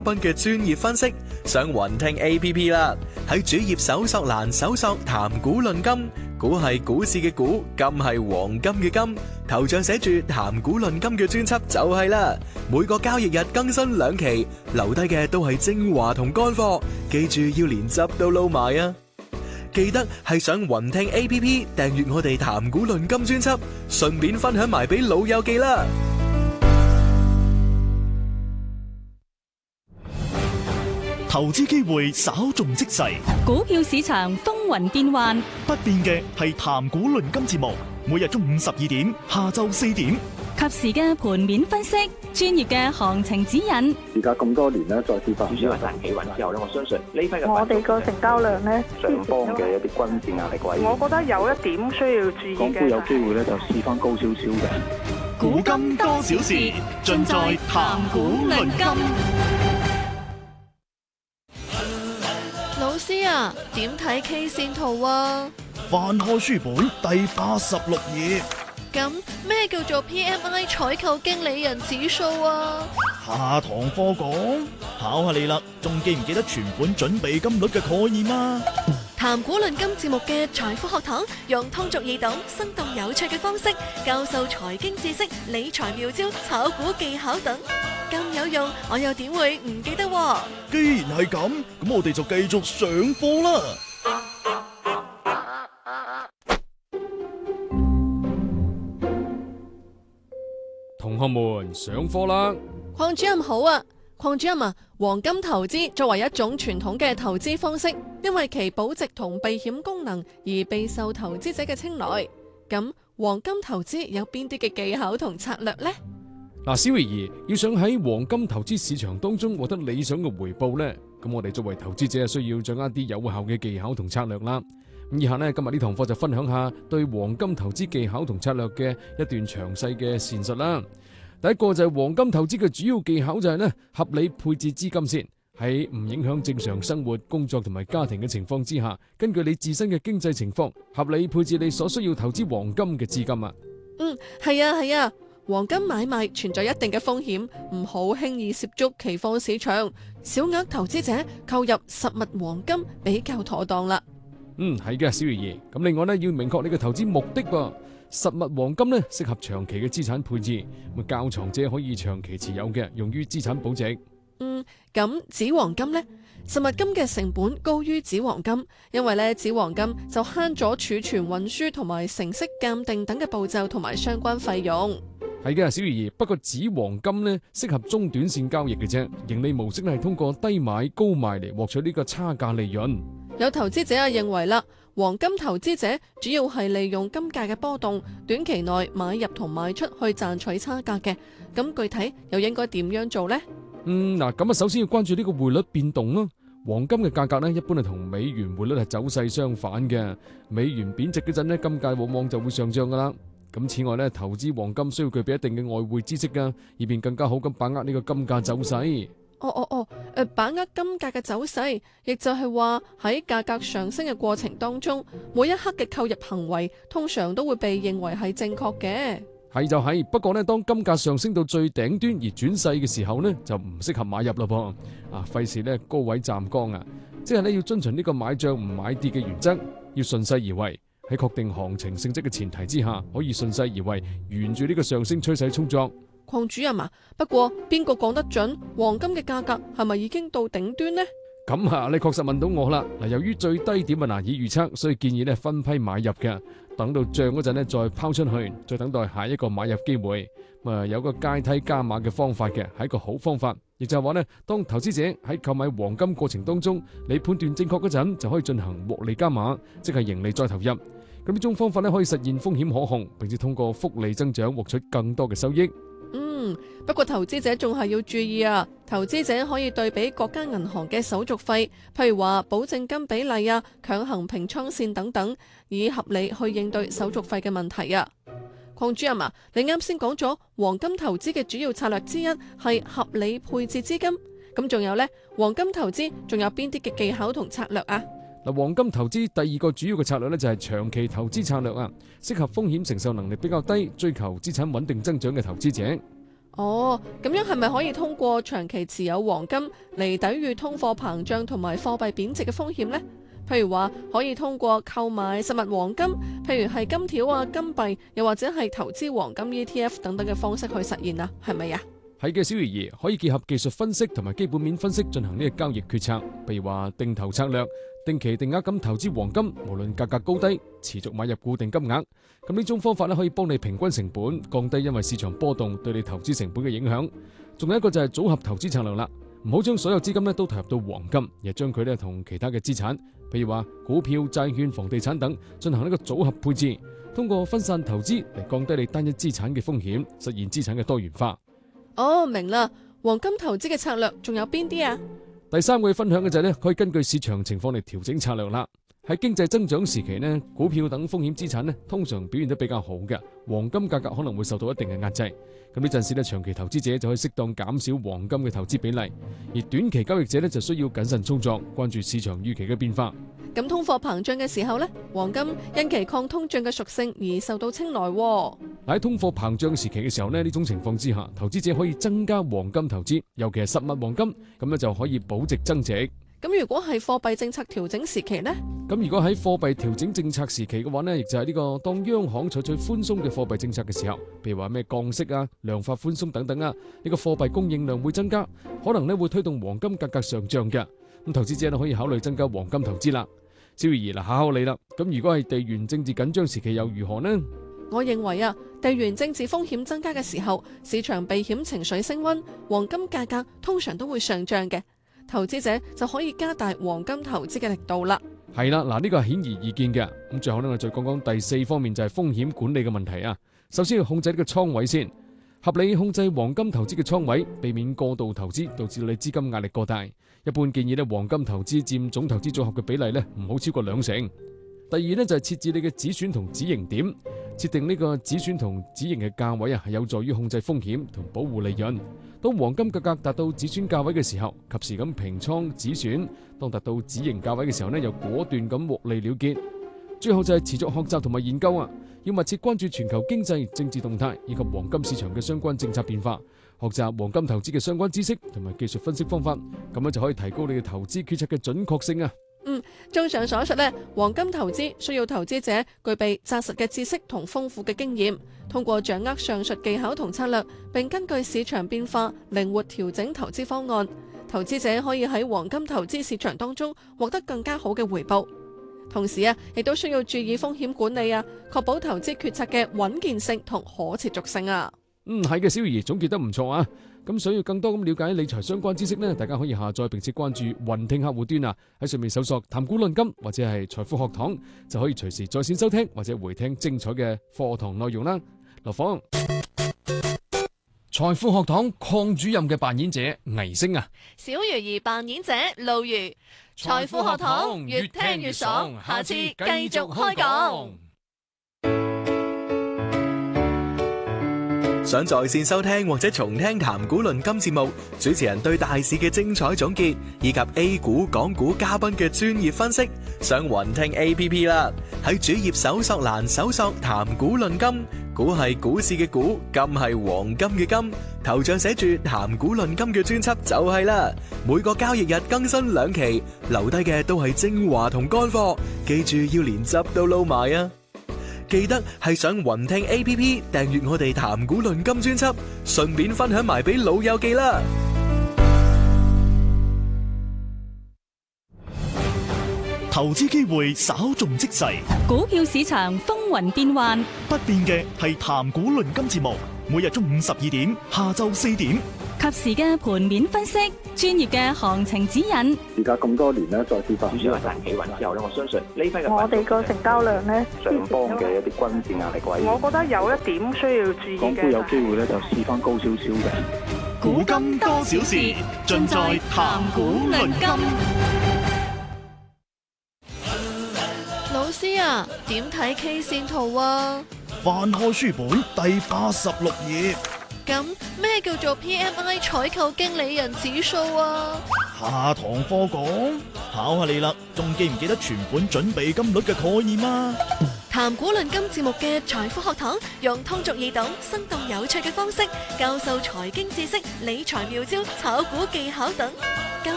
賓嘅專業分析，上雲聽 APP 啦。喺主頁搜索欄搜索談股論金，股係股市嘅股，金係黃金嘅金，頭像寫住談股論金嘅專輯就係啦。每個交易日更新2期，留低嘅都係精華同乾貨，記住要連汁都撈埋啊！記得係上雲聽 APP 訂閱我哋談股論金專輯，順便分享埋俾老友記啦。 投資機會稍縱即逝， 股票市場風雲變幻， 不變嘅係談股論金節目，每日中午12點，下晝4點， 及時嘅盤面分析，專業嘅行情指引。 而家咁多年咧，再跌翻， 主要係彈企穩之後咧，我相信呢批嘅我哋個成交量咧， 上方嘅一啲均線壓力位， 我覺得有一點需要注意嘅。 港股有機會咧就試翻高少少嘅。 股金多少事，盡在談股論金。 老師啊，點睇 K 線圖啊？ 翻開書本第86頁。 咁咩叫做 PMI 採購經理人指數啊？ 下堂課講，考下你啦，仲記唔記得存款準備金率嘅概念啊？ 談股論金節目嘅財富學堂，用通俗易懂、生動有趣嘅方式教授財經知識、理財妙招、炒股技巧等，咁有用，我又點會唔記得喎？ 既然係咁，咁我哋就繼續上課啦。 同學們上課啦！ 鄺主任好啊，鄺主任啊，黃金投資作為一種傳統嘅投資方式，因為其保值同避險功能而備受投資者嘅青睞。咁黃金投資有邊啲嘅技巧同策略呢？ 嗱，小維兒要想喺黃金投資市場當中獲得理想嘅回報呢，咁我哋作為投資者需要掌握啲有效嘅技巧同策略啦。咁以下呢，今日呢堂課就分享下對黃金投資技巧同策略嘅一段詳細嘅闡述啦。第一個就係黃金投資嘅主要技巧就係呢，合理配置資金先，喺唔影響正常生活、工作同埋家庭嘅情況之下，根據你自身嘅經濟情況，合理配置你所需要投資黃金嘅資金啊。 係啊，黃金買賣存在一定嘅風險，唔好輕易涉足期貨市場，小額投資者購入實物黃金比較妥當啦。 係嘅，小魚兒。咁另外呢，要明確你嘅投資目的噃。實物黃金呢，適合長期嘅資產配置，咁較藏者可以長期持有嘅，用於資產保值。 咁紙黃金呢？實物金嘅成本高於紙黃金，因為咧紙黃金就慳咗儲存、運輸同埋成色鑑定等嘅步驟同埋相關費用。 係嘅，小魚兒。不過紙黃金呢，適合中短線交易嘅啫，盈利模式係通過低買高賣嚟獲取呢個差價利潤。 有投資者認為啦，黃金投資者主要係利用金價嘅波動，短期內買入同賣出去賺取差價嘅。咁具體又應該點樣做呢？ 咁首先要關注呢個匯率變動咯。黃金嘅價格呢，一般係同美元匯率係走勢相反嘅。美元貶值嗰陣呢，金價往往就會上漲噶啦。咁此外呢，投資黃金需要具備一定嘅外匯知識噶，以便更加好咁把握呢個金價走勢。 把握金價嘅走勢，亦就係話喺價格上升嘅過程當中，每一刻嘅購入行為通常都會被認為係正確嘅。 係就係，不過呢，當金價上升到最頂端而轉勢嘅時候呢，就唔適合買入啦噃。費事呢高位站崗啊，即係呢要遵循呢個買漲唔買跌嘅原則，要順勢而為。喺確定行情性質嘅前提之下，可以順勢而為，沿住呢個上升趨勢操作。 鄺主任啊，不過邊個講得準黃金嘅價格係咪已經到頂端呢？ 咁你確實問到我啦。由於最低點難以預測，所以建議分批買入嘅，等到漲嗰陣再拋出去，再等待下一個買入機會。有個階梯加碼嘅方法嘅，係一個好方法。亦就係話當投資者喺購買黃金過程當中，你判斷正確嗰陣，就可以進行獲利加碼，即係盈利再投入。咁呢種方法可以實現風險可控，並且通過複利增長獲取更多嘅收益。 不過投資者仲係要注意啊！投資者可以對比各間銀行嘅手續費，譬如話保證金比例啊、強行平倉線等等，以合理去應對手續費嘅問題啊。鄺主任啊，你啱先講咗黃金投資嘅主要策略之一係合理配置資金，咁仲有呢？黃金投資仲有邊啲嘅技巧同策略啊？ 黃金投資第二個主要嘅策略就係長期投資策略啊，適合風險承受能力比較低、追求資產穩定增長嘅投資者。 哦，咁樣係咪可以通過長期持有黃金嚟抵禦通貨膨脹同埋貨幣貶值嘅風險呢？譬如話可以通過購買實物黃金，譬如係金條啊、金幣，又或者係投資黃金 ETF 等等嘅方式去實現啊，係咪啊？ 係嘅，小魚兒可以結合技術分析同埋基本面分析進行呢個交易決策，譬如話定投策略、定期定額咁投資黃金，無論價格高低，持續買入固定金額。咁呢種方法咧可以幫你平均成本，降低因為市場波動對你投資成本嘅影響。仲有一個就係組合投資策略啦，唔好將所有資金咧都投入到黃金，而係將佢咧同其他嘅資產，譬如話股票、債券、房地產等進行呢個組合配置，通過分散投資嚟降低你單一資產嘅風險，實現資產嘅多元化。 哦，明啦，黃金投資嘅策略仲有邊啲啊？ 第三個要分享嘅就係可以根據市場情況嚟調整策略啦。喺經濟增長時期呢，股票等風險資產呢通常表現得比較好嘅，黃金價格可能會受到一定嘅壓制。咁呢陣時呢，長期投資者就可以適當減少黃金嘅投資比例，而短期交易者呢就需要謹慎操作，關注市場預期嘅變化。 咁通貨膨脹嘅時候呢，黃金因其抗通脹嘅屬性而受到青睞。 喺通貨膨脹時期嘅時候呢，呢種情況之下，投資者可以增加黃金投資，尤其係實物黃金，咁樣就可以保值增值。 咁如果係貨幣政策調整時期呢？ 咁如果喺貨幣調整政策時期嘅話呢，亦就係呢個當央行採取寬鬆嘅貨幣政策嘅時候，譬如話咩降息啊、量化寬鬆等等啊，呢個貨幣供應量會增加，可能呢會推動黃金價格上漲嘅。咁投資者呢可以考慮增加黃金投資啦。小魚兒嗱，考考你啦。咁如果係地緣政治緊張時期又如何呢？ 我認為啊，地緣政治風險增加嘅時候，市場避險情緒升溫，黃金價格通常都會上漲嘅。投資者就可以加大黃金投資嘅力度啦。 係啦，嗱，呢個係顯而易見嘅。咁最後呢，我再講講第四方面，就係風險管理嘅問題啊。首先要控制呢個倉位先，合理控制黃金投資嘅倉位，避免過度投資導致你資金壓力過大。一般建議呢，黃金投資佔總投資組合嘅比例呢唔好超過2成。第二呢，就係設置你嘅止損同止盈點，設定呢個止損同止盈嘅價位啊，係有助於控制風險同保護利潤。當黃金價格達到止損價位嘅時候，及時咁平倉止損；當達到止盈價位嘅時候呢，又果斷咁獲利了結。最後就係持續學習同埋研究啊，要密切關注全球經濟、政治動態以及黃金市場嘅相關政策變化，學習黃金投資嘅相關知識同埋技術分析方法，咁樣就可以提高你嘅投資決策嘅準確性啊。 綜上所述呢，黃金投資需要投資者具備紮實嘅知識同豐富嘅經驗，通過掌握上述技巧同策略，並根據市場變化靈活調整投資方案，投資者可以喺黃金投資市場當中獲得更加好嘅回報。同時啊，亦都需要注意風險管理啊，確保投資決策嘅穩健性同可持續性啊。 係嘅，小魚總結得唔錯啊。咁想要更多咁了解理財相關知識呢，大家可以下載並且關注雲聽客戶端啊，喺上面搜索談股論金或者係財富學堂，就可以隨時在線收聽或者回聽精彩嘅課堂內容啦。劉芳，財富學堂鄺主任嘅扮演者倪星啊， 小魚兒扮演者路如，財富學堂越聽越爽，下次繼續開講。 想在線收聽或者重聽談股論金節目，主持人對大市嘅精彩總結，以及 A 股、港股嘉賓嘅專業分析，上雲聽 APP 啦。喺主頁搜索欄搜索談股論金，股係股市嘅股，金係黃金嘅金，頭像寫住談股論金嘅專輯就係啦。每個交易日更新2期，留低嘅都係精華同乾貨，記住要連汁都撈埋啊！記得係上雲聽 APP 訂閱我哋談股論金專輯，順便分享埋俾老友記啦。 投資機會稍縱即逝， 股票市場風雲變幻， 不變嘅係談股論金節目，每日中午12點，下晝4點， 及時嘅盤面分析，專業嘅行情指引。 而家咁多年咧，再次發主要係彈企穩之後咧，我相信呢批嘅我哋個成交量咧， 上方嘅一啲均線壓力位， 我覺得有一點需要注意港股嘅。 有機會咧就試翻高少少嘅。 古今多少事，盡在談股論金。 老師啊，點睇 K 線圖啊？ 翻開書本第86頁。 咁咩叫做 PMI 採購經理人指數啊？ 下堂課講，考下你啦，仲記唔記得存款準備金率嘅概念啊？ 談古論今節目嘅財富學堂，用通俗易懂、生動有趣嘅方式教授財經知識、理財妙招、炒股技巧等。